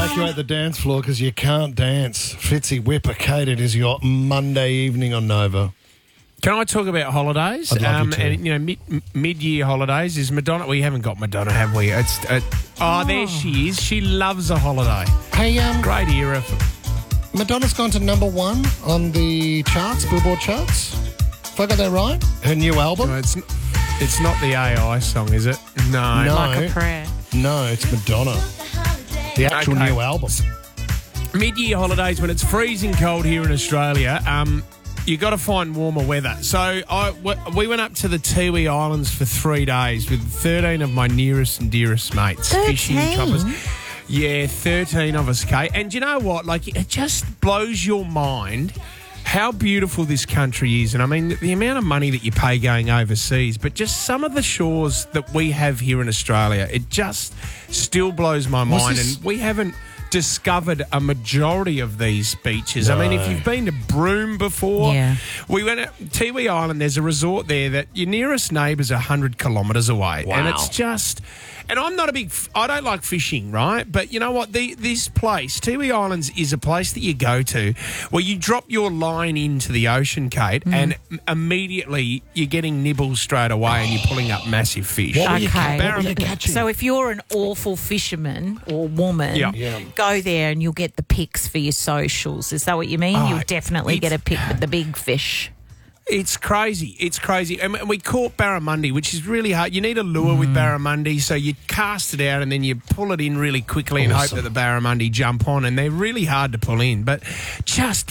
evacuate the dance floor because you can't dance. Fitzy Whipper, Kate, it is your Monday evening on Nova. Can I talk about holidays? I'd love you to. And mid-year holidays is Madonna. We haven't got Madonna, have we? There she is. She loves a holiday. Hey, Great era. Madonna's gone to number 1 on the charts, Billboard charts. If I got that right, her new album. No, it's not the AI song, is it? No. Like a prayer. No, it's Madonna. The actual new album. Mid-year holidays when it's freezing cold here in Australia. You got to find warmer weather. So we went up to the Tiwi Islands for 3 days with 13 of my nearest and dearest mates. 13? Fishing, choppers. Yeah, 13 of us, Kate. And you know what? Like, it just blows your mind how beautiful this country is. And I mean, the amount of money that you pay going overseas, but just some of the shores that we have here in Australia, it just still blows my mind. And we haven't discovered a majority of these beaches. No. I mean, if you've been to Broome before, we went at Tiwi Island. There's a resort there that your nearest neighbour's 100 kilometres away. Wow. And it's just... And I'm not I don't like fishing, right? But you know what? This place, Tiwi Islands, is a place that you go to where you drop your line into the ocean, Kate, and immediately you're getting nibbles straight away and you're pulling up massive fish. What were you Okay. catching? So if you're an awful fisherman or woman, go there and you'll get the pics for your socials. Is that what you mean? You'll definitely get a pic with the big fish. It's crazy. It's crazy. And we caught barramundi, which is really hard. You need a lure with barramundi, so you cast it out and then you pull it in really quickly and hope that the barramundi jump on, and they're really hard to pull in. But just,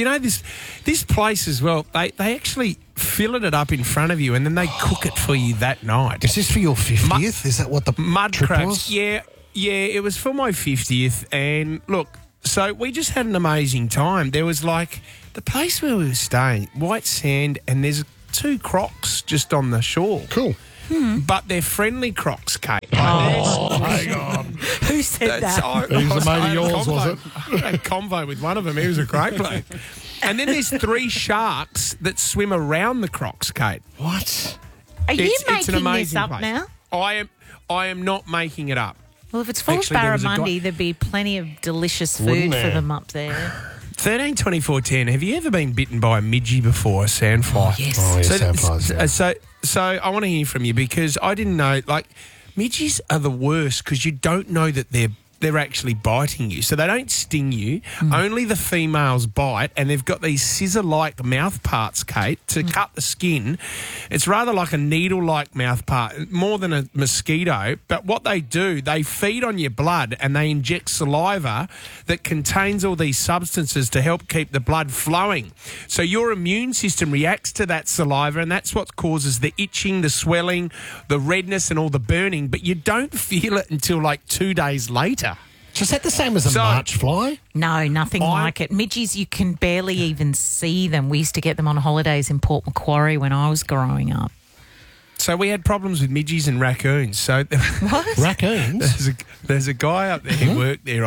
this place as well, they actually fillet it up in front of you and then they cook it for you that night. Is this for your 50th? Is that what the mud trip crabs? was? Yeah, it was for my 50th. And look, so we just had an amazing time. There was like the place where we were staying, white sand, and there's 2 crocs just on the shore. Cool. But they're friendly crocs, Kate. Hang on. Who said that? He was a mate of yours, was it? I had a convo with one of them. He was a great bloke. And then there's 3 sharks that swim around the crocs, Kate. What? Are you It's an making this amazing up place. now? I am not making it up. Well, if it's full Actually, of there was a barramundi, there'd be plenty of delicious Wouldn't food for there? them up there. 13 24 10. Have you ever been bitten by a midgie before, a sandfly? Yes. Oh, yes, sandflies, yeah. So I want to hear from you because I didn't know, like, midgies are the worst because you don't know that they're actually biting you. So they don't sting you. Only the females bite, and they've got these scissor-like mouth parts, Kate, to cut the skin. It's rather like a needle-like mouth part, more than a mosquito. But what they do, they feed on your blood and they inject saliva that contains all these substances to help keep the blood flowing. So your immune system reacts to that saliva, and that's what causes the itching, the swelling, the redness and all the burning. But you don't feel it until like 2 days later. So is that the same as a March fly? No, nothing like it. Midgies, you can barely even see them. We used to get them on holidays in Port Macquarie when I was growing up. So we had problems with midgies and raccoons. So What? Raccoons? there's a guy up there who worked there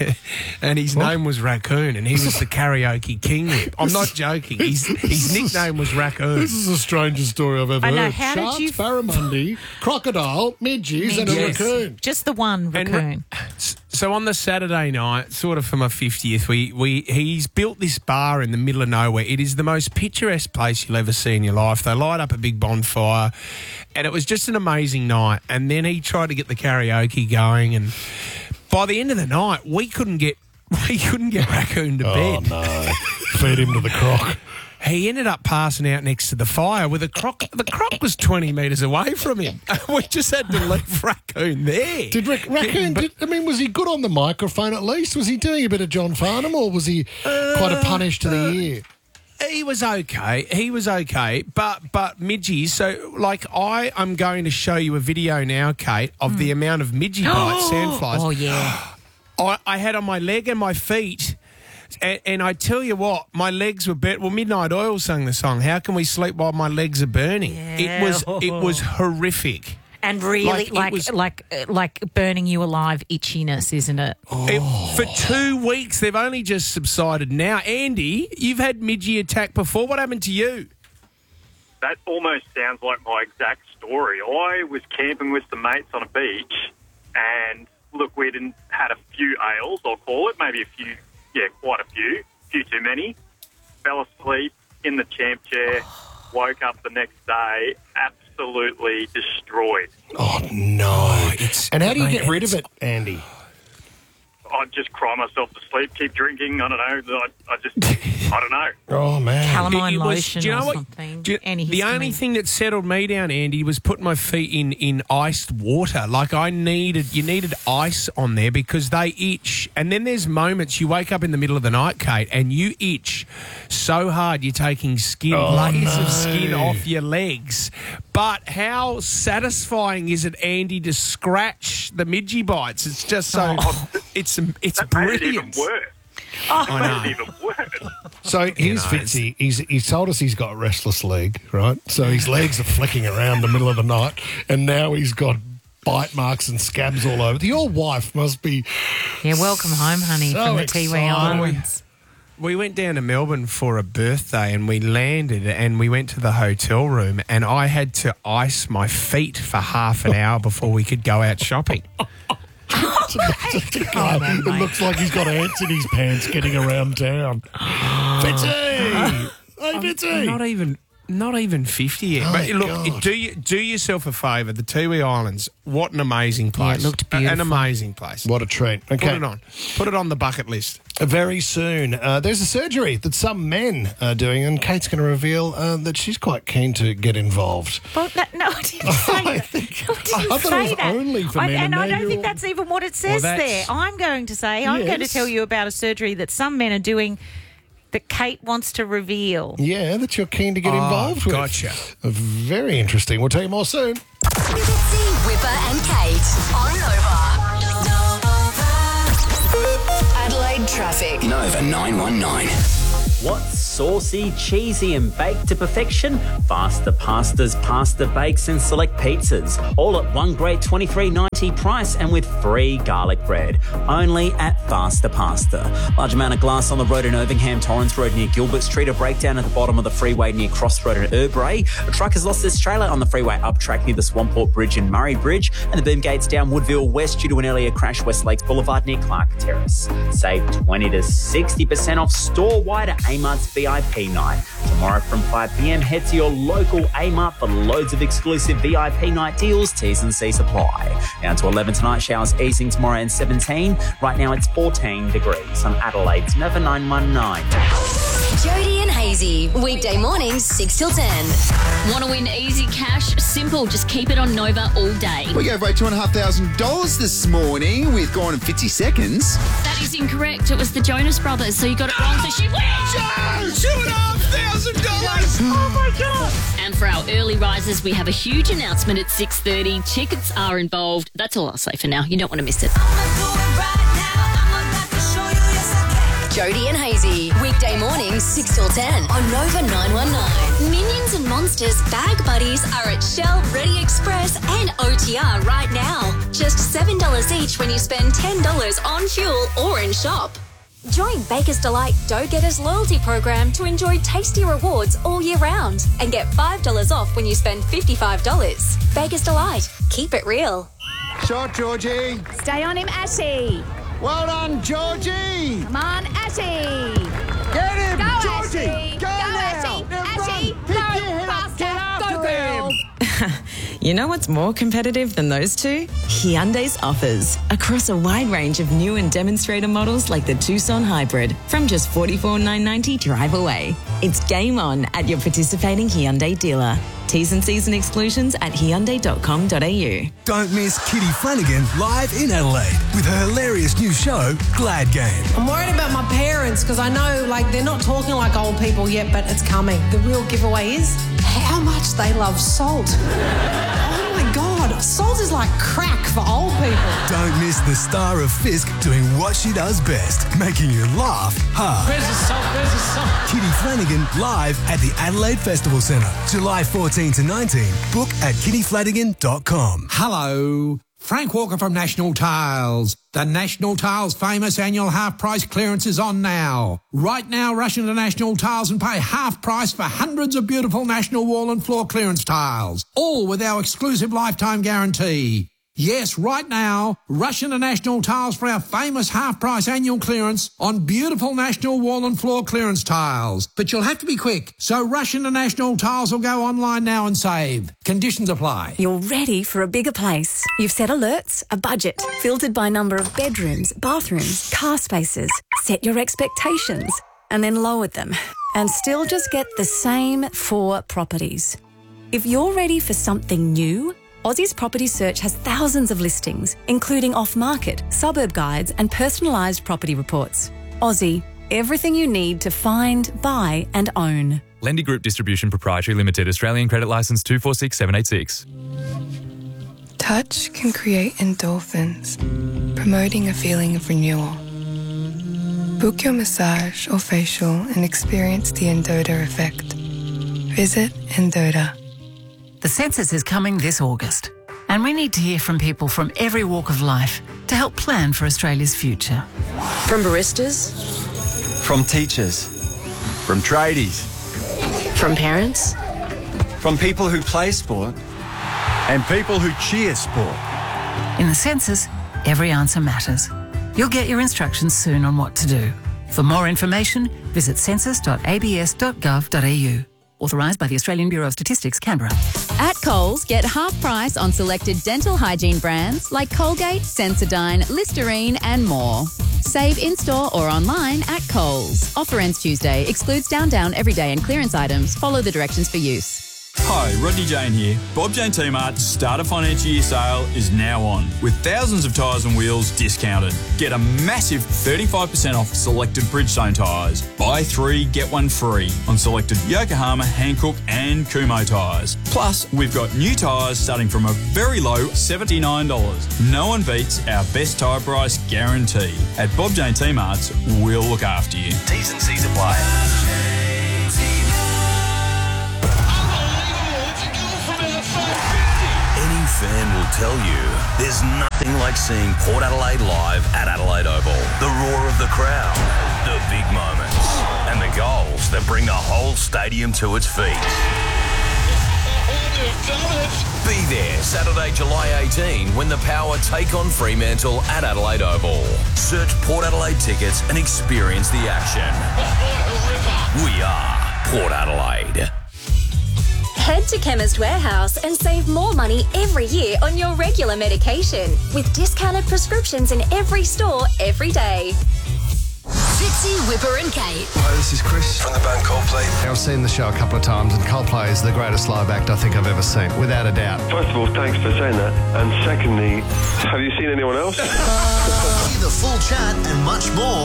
and his name was Raccoon, and he was the karaoke king. I'm not joking. His nickname was Raccoon. This is the strangest story I've ever I know. heard. How Sharks, did you... barramundi, crocodile, midgies, and a Yes. raccoon. Just the one raccoon. So on the Saturday night, sort of for my 50th, he's built this bar in the middle of nowhere. It is the most picturesque place you'll ever see in your life. They light up a big bonfire, and it was just an amazing night. And then he tried to get the karaoke going, and by the end of the night, we couldn't get Raccoon to bed. Oh, no. Feed him to the croc. He ended up passing out next to the fire with a croc. The croc was 20 metres away from him. We just had to leave Raccoon there. Did Raccoon, was he good on the microphone at least? Was he doing a bit of John Farnham, or was he quite a punish to the ear? He was okay. But midgies, so like I'm going to show you a video now, Kate, of the amount of midgie bites, sandflies. Oh, yeah. I had on my leg and my feet. And I tell you what, my legs were burnt. Well, Midnight Oil sang the song, "How Can We Sleep While My Legs Are Burning?" Yeah. It was horrific. And really, like burning you alive itchiness, isn't it? For 2 weeks, they've only just subsided now. Andy, you've had midgie attack before. What happened to you? That almost sounds like my exact story. I was camping with some mates on a beach, and look, we'd had a few ales, I'll call it, maybe a few, quite a few too many. Fell asleep in the champ chair, woke up the next day, absolutely destroyed. Oh, no. And how do you get rid of it, Andy? I'd just cry myself to sleep, keep drinking. I don't know. I don't know. Oh, man. Calamine It was- lotion do you know or what- something. The only thing that settled me down, Andy, was putting my feet in iced water. Like you needed ice on there because they itch. And then there's moments you wake up in the middle of the night, Kate, and you itch so hard you're taking layers of skin off your legs. But how satisfying is it, Andy, to scratch the midgie bites? It's just so... It's that brilliant. made it even worse. I know. Made it even worse. So here's Fitzy. He's told us he's got a restless leg, right? So his legs are flicking around the middle of the night, and now he's got bite marks and scabs all over. Your wife must be... Yeah, welcome home, honey, so from the Tiwi Islands. We went down to Melbourne for a birthday and we landed and we went to the hotel room and I had to ice my feet for half an hour before we could go out shopping. It looks like he's got ants in his pants getting around town. Fitzy! Hey, Fitzy! Not even 50 yet. Oh, but look, God. do yourself a favour. The Tiwi Islands, what an amazing place. Yeah, it looked beautiful. An amazing place. What a treat. Okay. Put it on. Put it on the bucket list. Very soon. There's a surgery that some men are doing, and Kate's going to reveal that she's quite keen to get involved. Well, no, I didn't say I that. think- I didn't I thought it say was that. only for men, And and I now don't think you're- that's even what it says that's- there. I'm going to Yes. tell you about a surgery that some men are doing that Kate wants to reveal. Yeah, that you're keen to get involved with. Gotcha. Very interesting. We'll tell you more soon. Fitzy, Whipper and Kate on Nova. Adelaide traffic. Nova 919. What's saucy, cheesy and baked to perfection? Faster pastas, pasta bakes and select pizzas. All at one great $23.90 price and with free garlic bread. Only at Faster Pasta. Large amount of glass on the road in Irvingham, Torrens Road near Gilbert Street. A breakdown at the bottom of the freeway near Crossroad and Urbray. A truck has lost its trailer on the freeway up track near the Swamport Bridge and Murray Bridge. And the boom gates down Woodville West due to an earlier crash West Lakes Boulevard near Clark Terrace. Save 20 to 60% off store-wide at Amart's VIP night. Tomorrow from 5 p.m, head to your local Amart for loads of exclusive VIP night deals, T's and C supply. Down to 11 tonight, showers easing tomorrow and 17. Right now it's 14 degrees on Adelaide's Nova 919. Jody and Hazy, weekday mornings 6 till 10. Want to win easy cash? Simple. Just keep it on Nova all day. We gave away $2,500 this morning with Gone in 50 seconds. That is incorrect. It was the Jonas Brothers, so you got it wrong. So she wins! $2,500! Oh my God! And for our early risers, we have a huge announcement at 6:30. Tickets are involved. That's all I'll say for now. You don't want to miss it. Jody and Hazy, weekday mornings 6 till 10 on Nova 919. Minions and Monsters Bag Buddies are at Shell, Ready Express and OTR right now. Just $7 each when you spend $10 on fuel or in shop. Join Baker's Delight Dough Getters loyalty program to enjoy tasty rewards all year round and get $5 off when you spend $55. Baker's Delight. Keep it real. Shot, Georgie. Stay on him, Ashy. Well done, Georgie. Come on, Ashy. Get him, Go, Georgie. Ashy. Go now. Ashy. Now Ashy. run. Pick Go your head up. faster. Get after Go, girl. him. You know what's more competitive than those two? Hyundai's offers. Across a wide range of new and demonstrator models like the Tucson Hybrid from just $44,990 drive away. It's game on at your participating Hyundai dealer. T's and C's and exclusions at Hyundai.com.au. Don't miss Kitty Flanagan live in Adelaide with her hilarious new show, Glad Game. I'm worried about my parents because I know, they're not talking like old people yet, but it's coming. The real giveaway is how much they love salt. Oh my God, salt is like crack for old people. Don't miss the star of Fisk doing what she does best, making you laugh hard. Where's the salt? Where's the salt? Kitty Flanagan live at the Adelaide Festival Centre, July 14 to 19. Book at kittyflanagan.com. Hello. Frank Walker from National Tiles. The National Tiles famous annual half price clearance is on now. Right now, rush into National Tiles and pay half price for hundreds of beautiful National wall and floor clearance tiles, all with our exclusive lifetime guarantee. Yes, right now, rush into National Tiles for our famous half-price annual clearance on beautiful National wall and floor clearance tiles. But you'll have to be quick, so rush into National Tiles or go online now and save. Conditions apply. You're ready for a bigger place. You've set alerts, a budget, filtered by number of bedrooms, bathrooms, car spaces, set your expectations, and then lowered them, and still just get the same 4 properties. If you're ready for something new, Aussie's Property Search has thousands of listings, including off-market, suburb guides and personalised property reports. Aussie, everything you need to find, buy and own. Lendy Group Distribution Proprietary Limited, Australian Credit Licence 246786. Touch can create endorphins, promoting a feeling of renewal. Book your massage or facial and experience the Endota effect. Visit Endota. The census is coming this August, and we need to hear from people from every walk of life to help plan for Australia's future. From baristas, from teachers, from tradies, from parents, from people who play sport, and people who cheer sport. In the census, every answer matters. You'll get your instructions soon on what to do. For more information, visit census.abs.gov.au. Authorised by the Australian Bureau of Statistics, Canberra. At Coles, get half price on selected dental hygiene brands like Colgate, Sensodyne, Listerine and more. Save in-store or online at Coles. Offer ends Tuesday. Excludes down, everyday and clearance items. Follow the directions for use. Hi, Rodney Jane here. Bob Jane T-Mart's start of financial year sale is now on, with thousands of tyres and wheels discounted. Get a massive 35% off selected Bridgestone tyres. Buy 3, get 1 free on selected Yokohama, Hankook and Kumho tyres. Plus, we've got new tyres starting from a very low $79. No one beats our best tyre price guarantee. At Bob Jane T-Mart's, we'll look after you. T's and C's apply. Any fan will tell you there's nothing like seeing Port Adelaide live at Adelaide Oval. The roar of the crowd, the big moments, and the goals that bring the whole stadium to its feet. Be there Saturday, July 18 when the Power take on Fremantle at Adelaide Oval. Search Port Adelaide tickets and experience the action. We are Port Adelaide. Head to Chemist Warehouse and save more money every year on your regular medication with discounted prescriptions in every store every day. Fitzy, Whipper and Kate. Hi, this is Chris from the band Coldplay. I've seen the show a couple of times and Coldplay is the greatest live act I think I've ever seen, without a doubt. First of all, thanks for saying that. And secondly, have you seen anyone else? See the full chat and much more